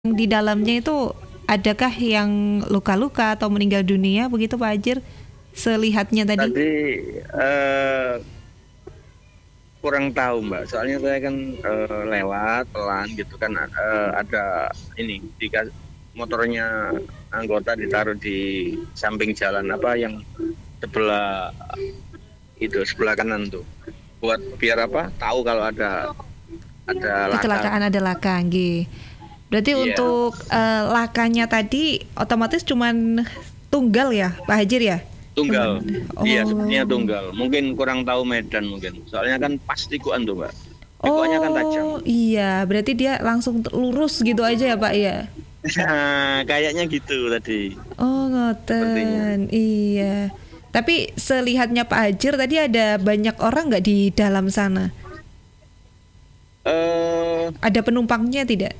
Di dalamnya itu adakah yang luka-luka atau meninggal dunia begitu Pak Hajir selihatnya tadi? Tadi kurang tahu Mbak, soalnya saya kan lewat pelan gitu kan, ada ini motornya anggota ditaruh di samping jalan yang sebelah kanan tuh, buat biar tahu kalau ada laka. Kecelakaan ada laka, nggih. Berarti untuk lakanya tadi otomatis cuman tunggal ya Pak Hajir ya? Tunggal. Iya, sepertinya tunggal. Mungkin kurang tahu medan mungkin. Soalnya kan pas tikuan tuh, Mbak. Tikuannya kan tajam. Oh iya, berarti dia langsung lurus gitu aja ya Pak ya? Kayaknya gitu tadi. Oh ngoten, iya. Tapi selihatnya Pak Hajir tadi ada banyak orang nggak di dalam sana? Ada penumpangnya tidak?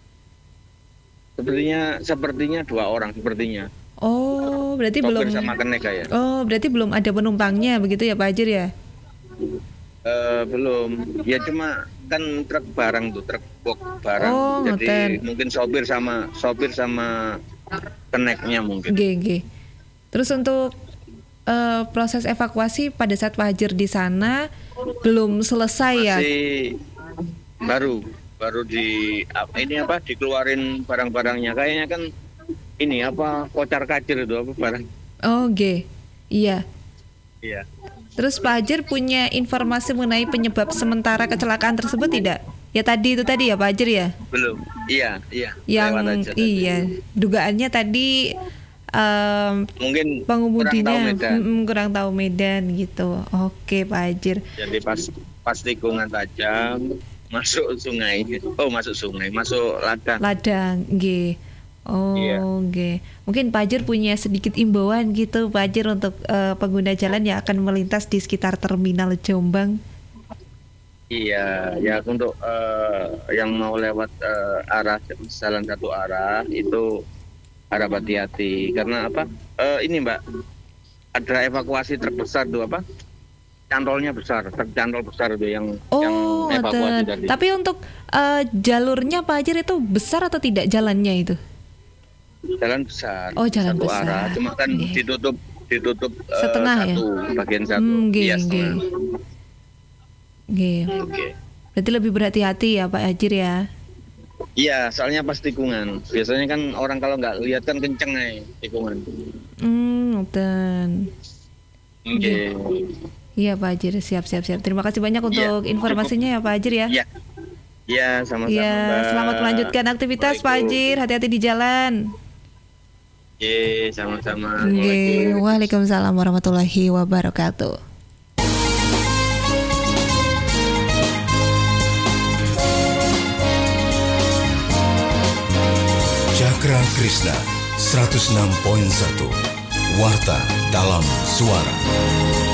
Sepertinya 2 orang sepertinya. Oh, berarti Sopir belum. sama kenek ya. Oh, berarti belum ada penumpangnya begitu ya Pak Hajir ya? Belum. Ya cuma kan truk barang tuh, truk box barang. Oh, jadi ngoten. mungkin sopir sama keneknya mungkin. GG. Terus untuk proses evakuasi pada saat Pak Hajir di sana belum selesai ya? Masih baru dikeluarin barang-barangnya, kayaknya kan ini kocar kacir itu barang. Oh, iya. Iya. Terus Pak Hajir punya informasi mengenai penyebab sementara kecelakaan tersebut tidak? Ya tadi ya Pak Hajir ya? Belum. Iya. Yang dugaannya tadi mungkin pengemudinya kurang tahu medan gitu. Oke Pak Hajir. Jadi pas tikungan tajam masuk ladang, nggih. Oh, nggih. Mungkin Pak Hajir punya sedikit imbauan gitu Pak Hajir untuk pengguna jalan yang akan melintas di sekitar terminal Jombang. Iya, ya untuk yang mau lewat arah jalan satu arah itu harap hati-hati karena ini Mbak, ada evakuasi terbesar tuh cantolnya besar, cantol besar itu yang evakuasi tadi. Tapi untuk jalurnya Pak Hajir itu besar atau tidak jalannya itu? Jalan besar. Oh, jalan satu besar. Arah. Cuma kan ditutup setengah bagian satu. Iya, setengah. Oke. Berarti lebih berhati-hati ya Pak Hajir ya? Iya, soalnya pas tikungan. Biasanya kan orang kalau nggak lihat kan kenceng nih tikungan. Ngoten. Oke. Iya Pak Hajir, siap. Terima kasih banyak untuk informasinya ya Pak Hajir ya. Iya, sama-sama. Iya, Mbak. selamat melanjutkan aktivitas Pak Hajir, hati-hati di jalan. Iya, sama-sama. Waalaikumsalam warahmatullahi wabarakatuh. Cakra Krishna 106.1 Warta dalam Suara.